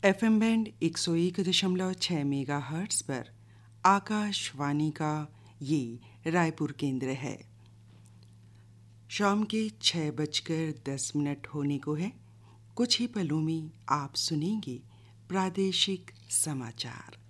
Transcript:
FM band 101.6 megahertz पर आकाशवाणी का ये रायपुर केंद्र है। शाम के 6:10 होने को है। कुछ ही पलों में आप सुनेंगे प्रादेशिक समाचार।